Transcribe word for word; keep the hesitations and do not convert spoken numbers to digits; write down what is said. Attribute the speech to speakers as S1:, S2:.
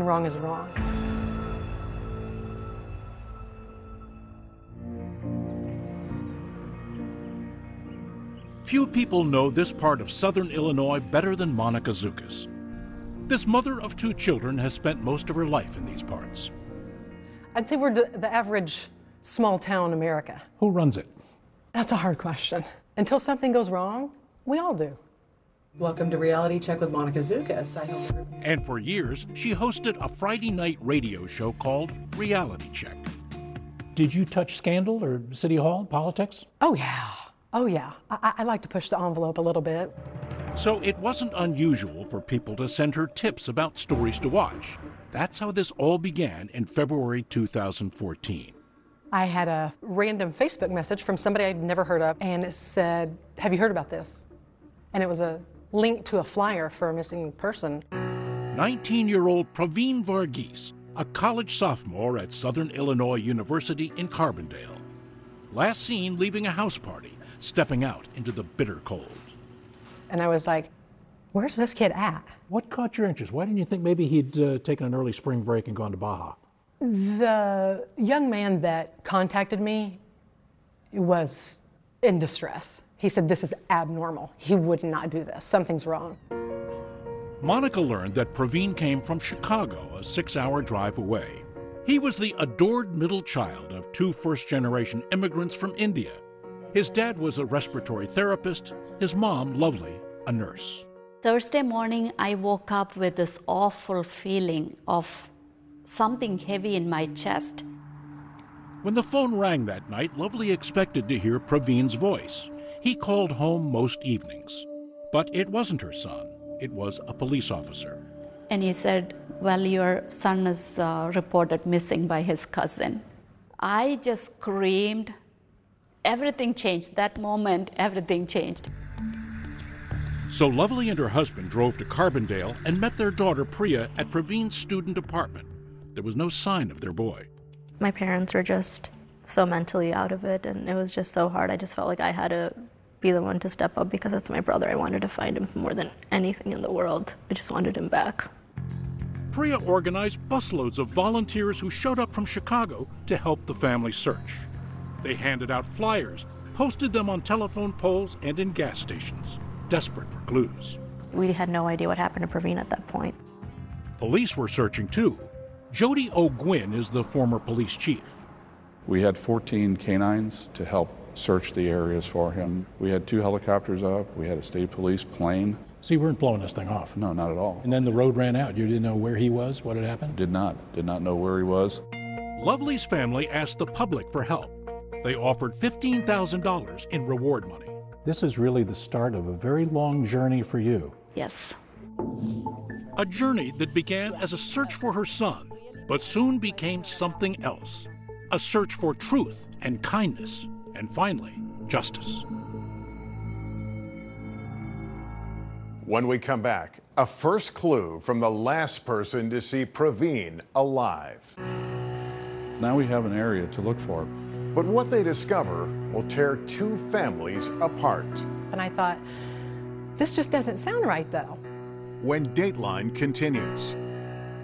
S1: and wrong is wrong.
S2: Few people know this part of southern Illinois better than Monica Zukas. This mother of two children has spent most of her life in these parts.
S1: I'd say we're the, the average small town America.
S2: Who runs it?
S1: That's a hard question. Until something goes wrong, we all do.
S3: Welcome to Reality Check with Monica Zukas. I hope.
S2: And for years, she hosted a Friday night radio show called Reality Check. Did you touch scandal or City Hall, politics?
S1: Oh, yeah. Oh, yeah. I, I like to push the envelope a little bit.
S2: So it wasn't unusual for people to send her tips about stories to watch. That's how this all began in February two thousand fourteen.
S1: I had a random Facebook message from somebody I'd never heard of, and it said, "Have you heard about this?" And it was a link to a flyer for a missing person.
S2: nineteen-year-old Praveen Varghese, a college sophomore at Southern Illinois University in Carbondale. Last seen leaving a house party, stepping out into the bitter cold.
S1: And I was like, where's this kid at?
S4: What caught your interest? Why didn't you think maybe he'd uh, taken an early spring break and gone to Baja?
S1: The young man that contacted me was in distress. He said, this is abnormal. He would not do this. Something's wrong.
S2: Monica learned that Praveen came from Chicago, a six-hour drive away. He was the adored middle child of two first-generation immigrants from India. His dad was a respiratory therapist, his mom, Lovely, a nurse.
S5: Thursday morning, I woke up with this awful feeling of something heavy in my chest.
S2: When the phone rang that night, Lovely expected to hear Praveen's voice. He called home most evenings. But it wasn't her son. It was a police officer.
S5: And he said, well, your son is uh, reported missing by his cousin. I just screamed. Everything changed. That moment, everything changed.
S2: So Lovely and her husband drove to Carbondale and met their daughter Priya at Praveen's student apartment. There was no sign of their boy.
S6: My parents were just so mentally out of it, and it was just so hard. I just felt like I had to be the one to step up because it's my brother. I wanted to find him more than anything in the world. I just wanted him back.
S2: Priya organized busloads of volunteers who showed up from Chicago to help the family search. They handed out flyers, posted them on telephone poles and in gas stations, desperate for clues.
S6: We had no idea what happened to Praveen at that point.
S2: Police were searching too. Jody O'Gwynn is the former police chief.
S7: We had fourteen canines to help search the areas for him. We had two helicopters up. We had a state police plane.
S4: So you weren't blowing this thing off?
S7: No, not at all.
S4: And then the road ran out. You didn't know where he was, what had happened?
S7: Did not. Did not know where he was.
S2: Lovely's family asked the public for help. They offered fifteen thousand dollars in reward money.
S4: This is really the start of a very long journey for you.
S5: Yes.
S2: A journey that began as a search for her son, but soon became something else. A search for truth and kindness, and finally, justice.
S8: When we come back, a first clue from the last person to see Praveen alive.
S7: Now we have an area to look for.
S8: But what they discover will tear two families apart.
S1: And I thought, this just doesn't sound right, though.
S8: When Dateline continues.